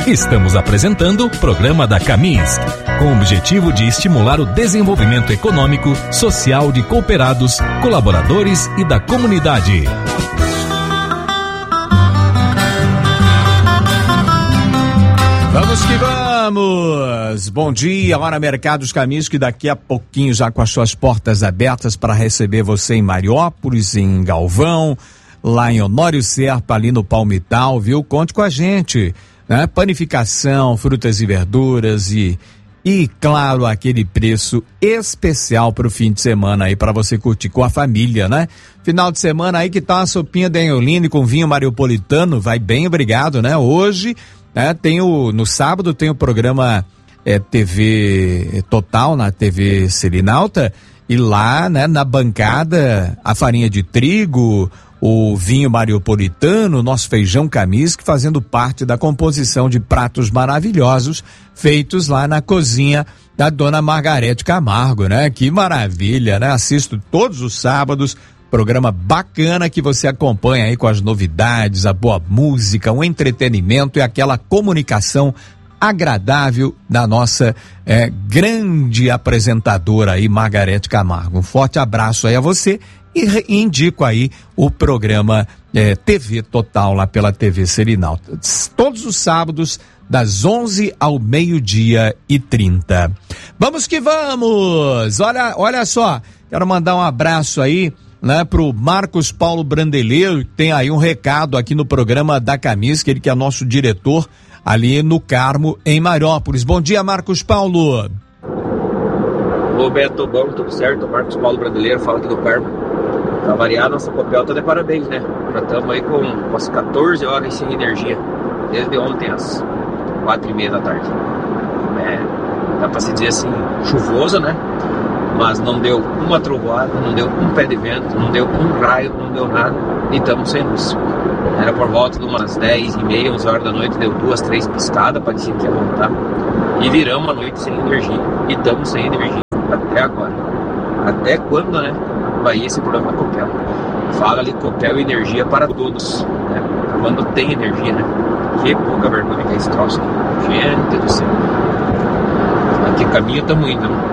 Estamos apresentando o programa da Camis, com o objetivo de estimular o desenvolvimento econômico, social de cooperados, colaboradores e da comunidade. Vamos que vamos! Bom dia, hora Mercados Camis, que daqui a pouquinho já com as suas portas abertas para receber você em Mariópolis, em Galvão, lá em Honório Serpa, ali no Palmital, viu? Conte com a gente, né? Panificação, frutas e verduras e claro, aquele preço especial para o fim de semana aí para você curtir com a família, né? Final de semana aí que tá uma sopinha de anholine com vinho mariopolitano, vai bem, obrigado, né? Hoje, né, no sábado tem o programa TV Total na TV Selinalta e lá, né, na bancada a farinha de trigo, o vinho mariopolitano, nosso feijão Camis, que fazendo parte da composição de pratos maravilhosos feitos lá na cozinha da dona Margarete Camargo, né? Que maravilha, né? Assisto todos os sábados, programa bacana que você acompanha aí com as novidades, a boa música, o entretenimento e aquela comunicação agradável da nossa grande apresentadora aí, Margarete Camargo. Um forte abraço aí a você e indico aí o programa TV Total lá pela TV Selinalta. Todos os sábados, das 11 ao 12:30. Vamos que vamos! Olha só, quero mandar um abraço aí, né, pro Marcos Paulo Brandeleiro, que tem aí um recado aqui no programa da Camis, que ele que é nosso diretor ali no Carmo, em Mariópolis. Bom dia, Marcos Paulo. Ô Beto, bom, tudo certo? Marcos Paulo Brandeleiro, fala aqui do Carmo. Pra variar, nossa Copel tá de parabéns, né? Já estamos aí com umas 14 horas sem energia, desde ontem às 4:30 da tarde. Dá pra se dizer assim, chuvoso, né? Mas não deu uma trovoada, não deu um pé de vento, não deu um raio, não deu nada, e estamos sem luz. Era por volta de umas 10:30, 11 horas da noite, deu 2, 3 piscadas, parecia que ia voltar, e viramos a noite sem energia, e estamos sem energia até agora. Até quando, né, vai esse problema da Copel? Fala ali, Copel energia para todos, né? Quando tem energia, né? Que pouca vergonha que é esse troço. Gente do céu. Aqui caminho estamos indo, né?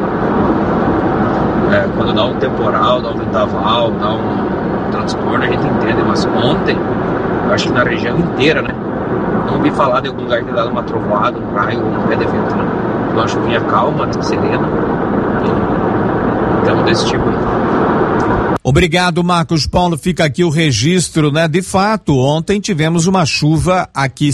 Quando dá um temporal, dá um ventaval, dá um transtorno, a gente entende, mas ontem, eu acho que na região inteira, né? Não ouvi falar de algum lugar que dá uma trovoada, um raio, um pé de vento, né? Uma chuvinha calma, serena, então desse tipo. Obrigado, Marcos Paulo, fica aqui o registro, né? De fato, ontem tivemos uma chuva aqui,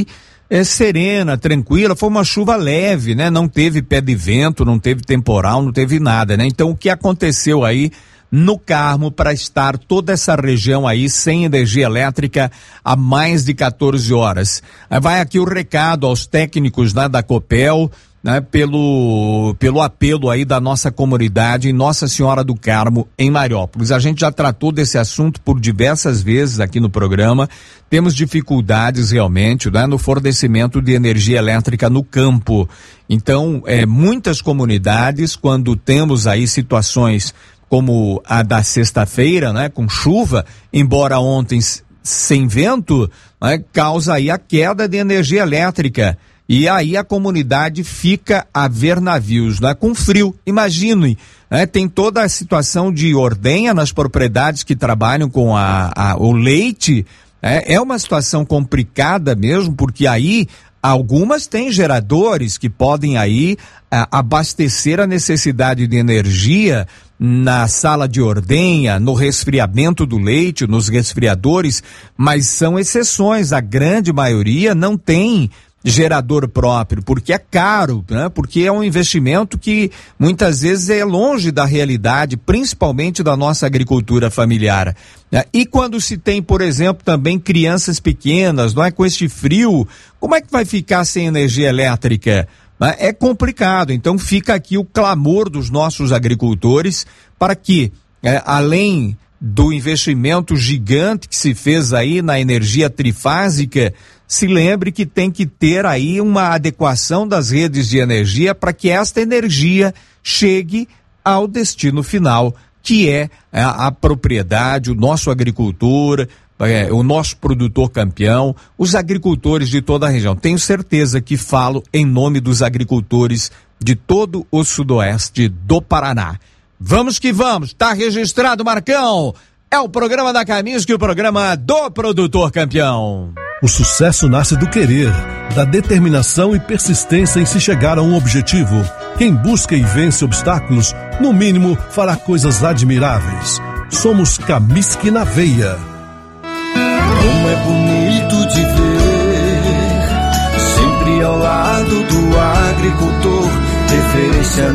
serena, tranquila, foi uma chuva leve, né? Não teve pé de vento, não teve temporal, não teve nada, né? Então, o que aconteceu aí no Carmo para estar toda essa região aí sem energia elétrica há mais de 14 horas? Vai aqui o recado aos técnicos, né, da Copel, né, pelo apelo aí da nossa comunidade em Nossa Senhora do Carmo, em Mariópolis. A gente já tratou desse assunto por diversas vezes aqui no programa. Temos dificuldades realmente, né, no fornecimento de energia elétrica no campo. Então, muitas comunidades, quando temos aí situações como a da sexta-feira, né, com chuva, embora ontem sem vento, né, causa aí a queda de energia elétrica. E aí a comunidade fica a ver navios, né? Com frio, imaginem, né? Tem toda a situação de ordenha nas propriedades que trabalham com o leite, é uma situação complicada mesmo, porque aí algumas têm geradores que podem aí abastecer a necessidade de energia na sala de ordenha, no resfriamento do leite, nos resfriadores, mas são exceções, a grande maioria não tem gerador próprio, porque é caro, né? Porque é um investimento que muitas vezes é longe da realidade, principalmente da nossa agricultura familiar, né? E quando se tem, por exemplo, também crianças pequenas, não é? Com este frio, como é que vai ficar sem energia elétrica? É complicado, então fica aqui o clamor dos nossos agricultores para que, além do investimento gigante que se fez aí na energia trifásica, se lembre que tem que ter aí uma adequação das redes de energia para que esta energia chegue ao destino final, que é a propriedade, o nosso agricultor, o nosso produtor campeão, os agricultores de toda a região. Tenho certeza que falo em nome dos agricultores de todo o sudoeste do Paraná. Vamos que vamos, tá registrado, Marcão. É o programa da Kaminsky, o programa do produtor campeão. O sucesso nasce do querer, da determinação e persistência em se chegar a um objetivo. Quem busca e vence obstáculos, no mínimo, fará coisas admiráveis. Somos Kaminsky na veia. Como é bonito de ver, sempre ao lado do agricultor, referência